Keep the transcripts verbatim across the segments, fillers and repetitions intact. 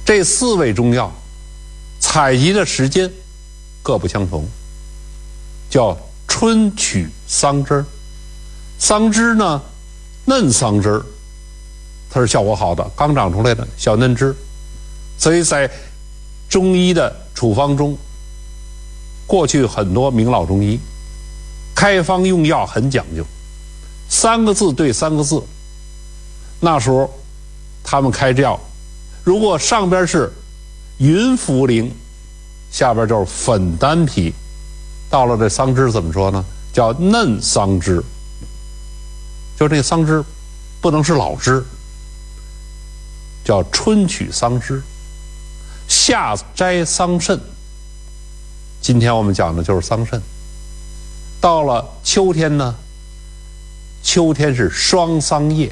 这四味中药采集的时间各不相同，叫春取桑枝儿。桑枝呢，嫩桑枝儿，它是效果好的，刚长出来的小嫩枝，所以在中医的处方中，过去很多名老中医开方用药很讲究，三个字对三个字。那时候他们开这药，如果上边是云茯苓，下边就是粉丹皮，到了这桑枝怎么说呢？叫嫩桑枝，就这个桑枝不能是老枝，叫春取桑枝，夏摘桑葚。今天我们讲的就是桑葚。到了秋天呢，秋天是霜桑叶，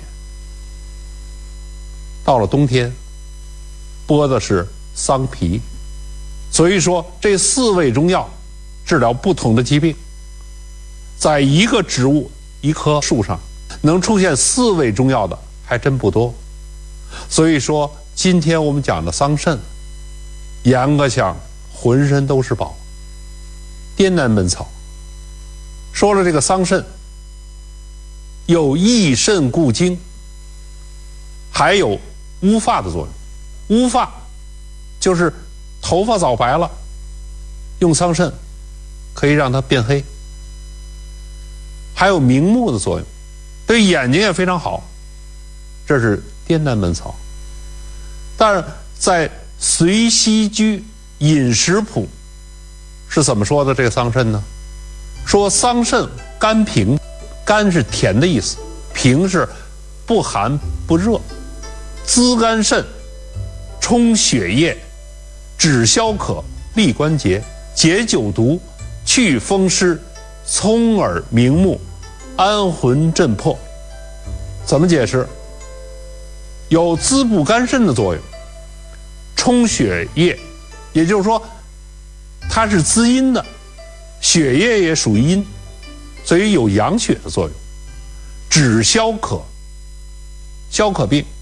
到了冬天剥的是桑皮。所以说这四味中药治疗不同的疾病，在一个植物一棵树上能出现四味中药的还真不多。所以说今天我们讲的桑葚，严格讲浑身都是宝。滇南本草说了，这个桑葚有益肾固精，还有乌发的作用。乌发就是头发早白了，用桑葚可以让它变黑。还有明目的作用，对眼睛也非常好。这是滇南本草。但是在随溪居饮食谱是怎么说的这个桑葚呢？说桑葚甘平，甘是甜的意思，平是不寒不热，滋肝肾，充血液，止消渴，利关节，解酒毒，去风湿，聪耳明目，安魂镇魄。怎么解释？有滋补肝肾的作用，充血液，也就是说它是滋阴的，血液也属于阴，所以有养血的作用，止消渴，消渴病